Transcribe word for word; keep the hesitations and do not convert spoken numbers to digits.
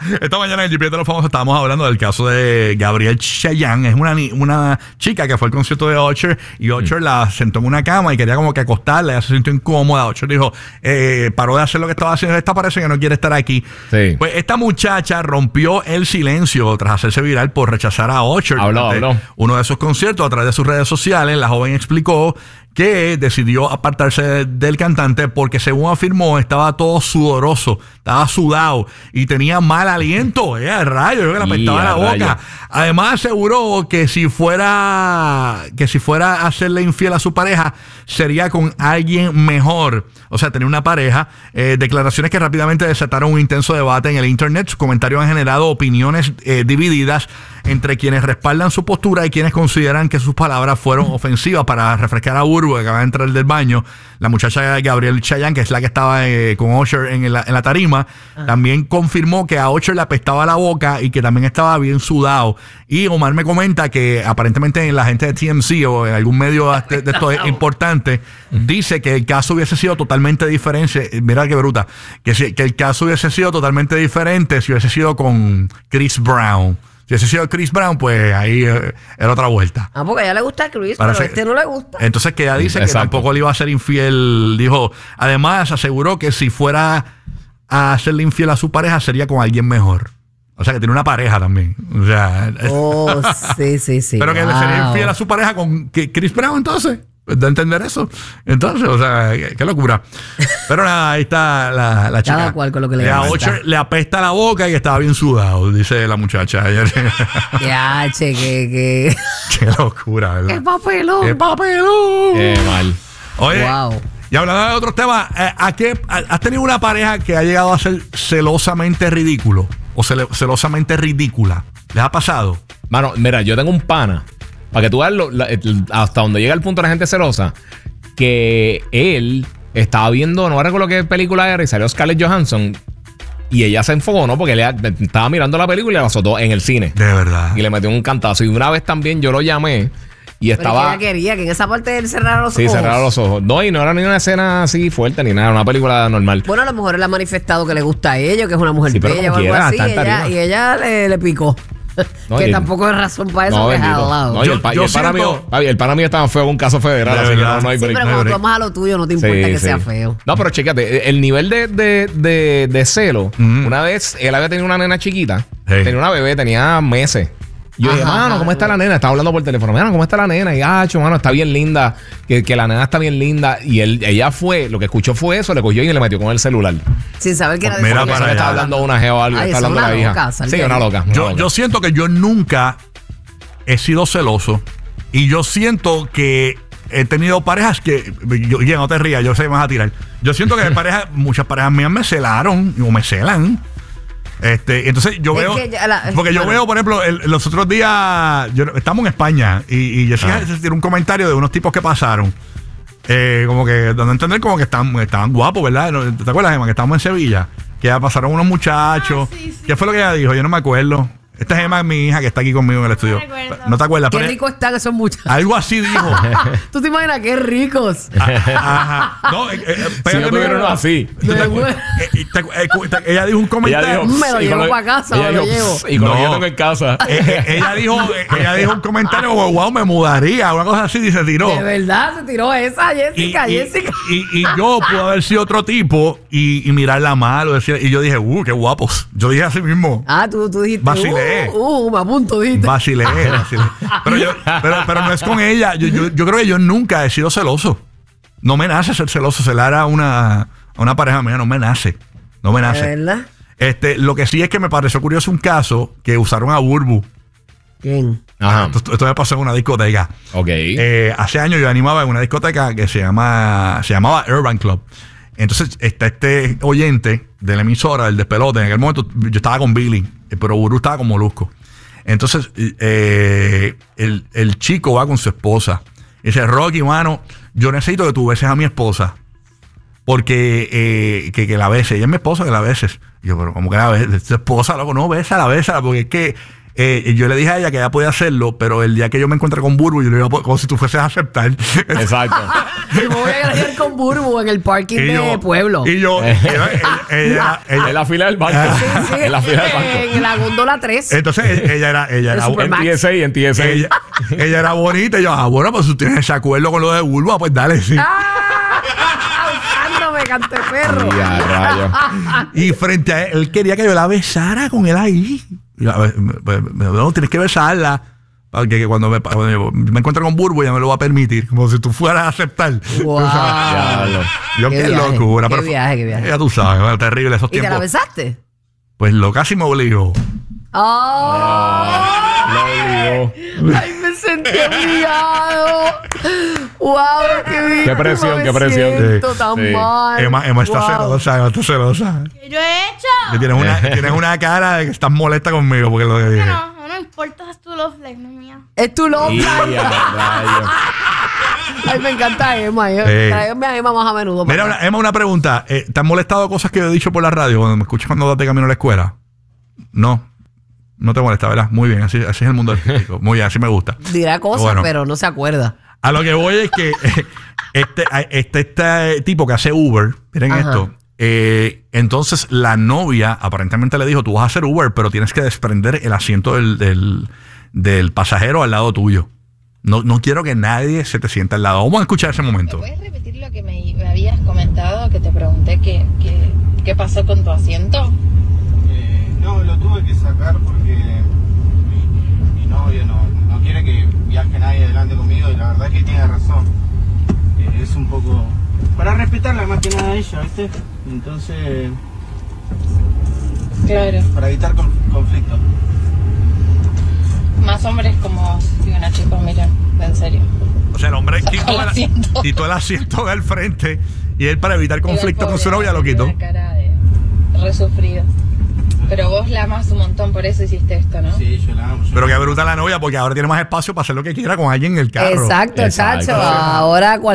Esta mañana en el G P S de los Famosos estábamos hablando del caso de Gabrielle Chayanne. Es una, una chica que fue al concierto de Usher y Usher mm. la sentó en una cama y quería como que acostarla. Ella se sintió incómoda. Usher dijo, eh, paró de hacer lo que estaba haciendo. Esta parece que no quiere estar aquí. Sí. Pues esta muchacha rompió el silencio tras hacerse viral por rechazar a Usher. Habló, habló. Uno de sus conciertos a través de sus redes sociales. La joven explicó que decidió apartarse del cantante porque, según afirmó, estaba todo sudoroso, estaba sudado y tenía mal aliento. Eh, rayo, yo creo que le apestaba la boca. Rayo. Además, aseguró que si fuera que si fuera a hacerle infiel a su pareja, sería con alguien mejor. O sea, tenía una pareja. Eh, declaraciones que rápidamente desataron un intenso debate en el internet. Sus comentarios han generado opiniones eh, divididas entre quienes respaldan su postura y quienes consideran que sus palabras fueron ofensivas. Para refrescar a Burbu, que acaba de entrar del baño, la muchacha Gabrielle Chayanne, que es la que estaba eh, con Usher en la, en la tarima, ah. también confirmó que a Usher le apestaba la boca y que también estaba bien sudado. Y Omar me comenta que aparentemente la gente de T M C o en algún medio de, de esto importante dice que el caso hubiese sido totalmente diferente. Mira qué bruta. Que, si, que el caso hubiese sido totalmente diferente si hubiese sido con Chris Brown. Si ese sido Chris Brown, pues ahí eh, era otra vuelta. Ah, porque a ella le gusta a Chris, Parece, pero a este no le gusta. Entonces que ella dice Exacto. que tampoco le iba a ser infiel. Dijo, además aseguró que si fuera a hacerle infiel a su pareja sería con alguien mejor. O sea, que tiene una pareja también. O sea, oh, sí, sí, sí. Pero que wow. le sería infiel a su pareja con Chris Brown, entonces. ¿De entender eso? Entonces, o sea, qué, qué locura. Pero nada, ahí está la, la chica. Cada cual con lo que le a Usher le apesta la boca y estaba bien sudado, dice la muchacha ayer. Ya, che, que, que... Qué locura, ¿verdad? ¡Qué papelón! ¡Qué papelón! ¡Qué mal! Oye, wow. Y hablando de otros temas, ¿a qué, ¿has tenido una pareja que ha llegado a ser celosamente ridículo? O cel celosamente ridícula. ¿Les ha pasado? Mano, mira, yo tengo un pana. Para que tú veas lo, la, hasta donde llega el punto de la gente celosa, que él estaba viendo, no recuerdo qué película era, y salió Scarlett Johansson, y ella se enfogó, ¿no? Porque él estaba mirando la película y la azotó en el cine. De verdad. Y le metió un cantazo. Y una vez también yo lo llamé y Pero estaba... ella quería que en esa parte él cerrara los sí, ojos. Sí, cerrara los ojos. No, y no era ni una escena así fuerte ni nada, una película normal. Bueno, a lo mejor él ha manifestado que le gusta a ella, que es una mujer sí, bella o algo así, y ella, y ella le, le picó. No, que tampoco es razón para eso, no, que es al lado. No, y el, pa, yo y el, pana mío, el pana mío estaba feo con un caso federal, así que no, no hay sí, break. pero cuando tú vamos a lo tuyo, no te importa sí, que sí. sea feo. No, pero chécate, el nivel de, de, de, de celo, mm. una vez él había tenido una nena chiquita, sí. tenía una bebé, tenía meses. Yo Ajá, dije, mano, ¿cómo está la nena? Estaba hablando por teléfono. Mano, ¿cómo está la nena? Y, ah, mano, está bien linda. Que, que la nena está bien linda. Y él, ella fue, lo que escuchó fue eso, le cogió y le metió con el celular. Sin saber que era de Mira, para estaba hablando una geo o algo. Ay, está hablando una la hija. Loca, sí, una loca. Una yo, loca. yo siento que yo nunca he sido celoso. Y yo siento que he tenido parejas que... Yo, ya no te rías, yo sé que me vas a tirar. Yo siento que parejas, muchas parejas mías me celaron o me celan. Este, entonces yo veo, es que ya la, porque bueno. yo veo, por ejemplo, el, los otros días, yo, estamos en España y, y Jessica ah. se tiró un comentario de unos tipos que pasaron, eh, como que dando a entender como que estaban, estaban guapos, ¿verdad? ¿Te acuerdas, Emma? Que estábamos en Sevilla, que ya pasaron unos muchachos. Ah, sí, sí. ¿Qué fue lo que ella dijo? Yo no me acuerdo. Esta es Emma, mi hija, que está aquí conmigo en el estudio. No, ¿No te acuerdas? Qué rico están esos muchachos. Algo así dijo. ¿Tú te imaginas qué ricos? Ajá. No, eh, eh, si no tuvieron así. Ella dijo un comentario. Dijo, me lo llevo para casa, me lo llevo. Y cuando yo tengo en casa. Eh, ella dijo ella dijo un comentario como, wow, me mudaría. Una cosa así, y se tiró. De verdad, se tiró esa, Jessica, y, Jessica. Y, y, y yo pude haber sido otro tipo y, y mirarla mal. O decir, y yo dije, uh, qué guapos. Yo dije así mismo. Ah, tú, tú dijiste. Vacilé. Uh, uh, me apunto, dijiste. Vacilé, vacilé. Pero, yo, pero, pero no es con ella. Yo, yo, yo creo que yo nunca he sido celoso. No me nace ser celoso. Celar a una, a una pareja mía no me nace. No me nace. ¿De verdad? Este, lo que sí es que me pareció curioso un caso que usaron a Burbu. ¿Quién? Ajá. Esto, esto me pasó en una discoteca. Ok. Eh, hace años yo animaba en una discoteca que se llama se llamaba Urban Club. Entonces está este oyente de la emisora, del despelote. En aquel momento yo estaba con Billy, pero Burbu estaba con Molusco. Entonces eh, el, el chico va con su esposa y dice, Rocky, mano, yo necesito que tú beses a mi esposa porque eh, que, que la beses. Ella es mi esposa, que la beses. Y yo, pero ¿cómo que la beses? Tu esposa, loco, no, bésala, bésala, porque es que Eh, yo le dije a ella que ella podía hacerlo, pero el día que yo me encuentre con Burbu, yo le iba a poner como si tú fueses a aceptar. Exacto. Y me voy a grabar con Burbu en el parking Y yo- de Pueblo. Y yo, ella, ella- ella- ella- En la fila del banco. Sí, sí, En la fila del banco. en la góndola tres. entonces ella, ella era, ella El era, Superman. En T S A, en T S A. ella, ella era bonita. Y yo, ah, bueno, pues si tú tienes ese acuerdo con lo de Burbu, pues dale, sí. ¡Ah! Usándome, canté perro. Y a rayos. Y frente a él, él quería que yo la besara con él ahí. Y yo, a ver, me- me- me- no, tienes que besarla. Porque que cuando, me, cuando yo me encuentre con Burbu, ya me lo va a permitir. Como si tú fueras a aceptar. Wow. Tú sabes. Diablo. Yo, Qué qué, viaje, locura. qué pero- viaje, qué viaje. Ya tú sabes, bueno, terrible esos ¿Y te la tiempos. besaste? Pues lo casi me obligó. ¡Oh! Lo obligó. ¡Ay, me sentí obligado! ¡Wow! ¡Qué bien! Qué presión, me qué presión. siento Sí. tan Sí. mal. Emma, Emma está Wow. celosa, Emma está celosa. ¿Qué yo he hecho? Que tienes una, tienes una cara de que estás molesta conmigo porque lo que dije. No, no me importa, es tu love life, no es mía. Es tu love Y life. a rayos. Ay, me encanta Emma. eh. Sí. Tráigame a Emma más a menudo. Mira, papá. una- Emma, una pregunta. Eh, ¿Te han molestado cosas que yo he dicho por la radio cuando me escuchas cuando te camino a la escuela? No. No te molesta, ¿verdad? Muy bien, así, así es el mundo del público. Muy bien, así me gusta. Dirá cosas, Bueno. pero no se acuerda. A lo que voy es que eh, este, este, este tipo que hace Uber, miren Ajá. esto. eh, entonces la novia aparentemente le dijo: tú vas a hacer Uber, pero tienes que desprender el asiento del, del, del pasajero al lado tuyo. No, no quiero que nadie se te sienta al lado. Vamos a escuchar ese ¿Me momento. puedes repetir lo que me, me habías comentado? Que te pregunté que, que- qué pasó con tu asiento. Eh, no, lo tuve que sacar porque mi, mi novio no, no quiere que viaje nadie adelante conmigo y la verdad que tiene razón. Eh, es un poco... Para respetarla más que nada a ella, ¿viste? Entonces, Claro. para evitar conf- conflictos. Más hombres como vos y una chica, mira, en serio. O sea, el hombre quitó El el, asiento. quitó el asiento del frente y él, para evitar conflicto Igual, con su pobre, novia, lo tiene quitó. una cara de resufrido. Pero vos la amás un montón, por eso hiciste esto, ¿no? Sí, yo la amo. yo Pero la que amo. bruta la novia porque ahora tiene más espacio para hacer lo que quiera con alguien en el carro. Exacto, Exacto. chacho. Ahora